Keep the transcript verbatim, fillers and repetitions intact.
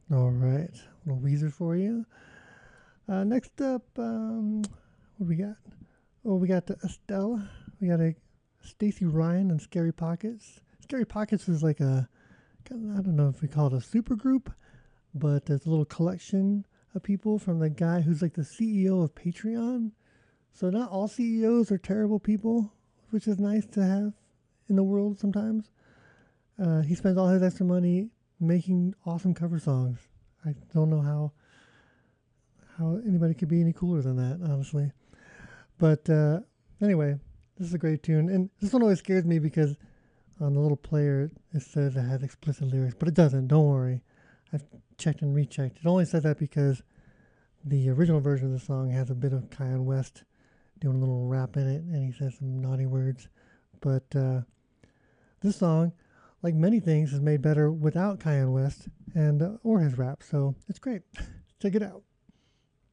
All right, a little Weezer for you. Uh, next up, um, what do we got? Oh, we got uh, Estelle. We got a Stacy Ryan and Scary Pockets. Scary Pockets is like a, I don't know if we call it a super group, but it's a little collection of people from the guy who's like the C E O of Patreon. So not all C E Os are terrible people, which is nice to have in the world sometimes. Uh, he spends all his extra money making awesome cover songs. I don't know how how anybody could be any cooler than that, honestly. But uh, anyway, this is a great tune, and this one always scares me because on the little player it says it has explicit lyrics, but it doesn't. Don't worry, I've checked and rechecked. It only says that because the original version of the song has a bit of Kanye West doing a little rap in it, and he says some naughty words. But uh, this song, like many things, is made better without Kanye West and uh, or his rap. So it's great. Check it out.